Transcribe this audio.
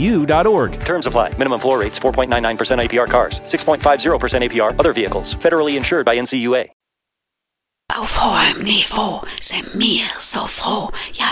ncuu.org. Terms apply. Minimum floor rates 4.99% APR cars, 6.50% APR other vehicles. Federally insured by NCUA. Auf hohem Niveau sind wir so froh, ja